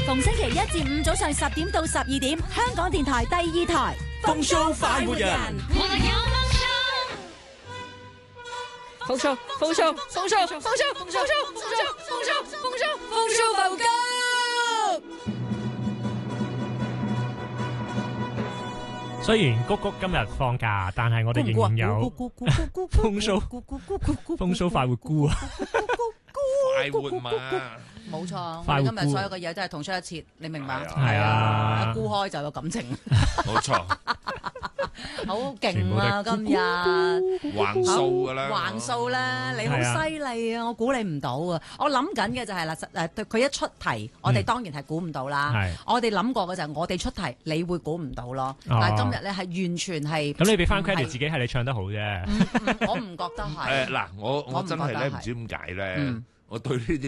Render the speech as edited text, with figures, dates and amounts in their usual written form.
逢星期一至五早上10點到12點，香港電台第2台風騷快活人， 我哋有風騷，風騷，風騷，風騷，風騷，風騷，風騷，風騷，風騷，風騷浮金。 雖然谷谷今日放假，但係我哋仍然有風騷快活菇啊！ 快活嘛， 冇錯，我哋今日所有嘅嘢都係同出一轍，你明白？ 係啊， 一沽開就有感情， 冇錯， 好勁啊！今日橫掃噶啦， 橫掃啦，你好犀利啊！我估你唔到啊！我諗緊嘅就係啦，佢一出題，我哋當然係估唔到啦。我哋諗過嘅就係我哋出題，你會估唔到咯。但係今日咧係完全係咁，你俾翻 credit 自己係你唱得好啫。 我唔覺得係。 嗱，我真係咧唔知點解咧。我對呢啲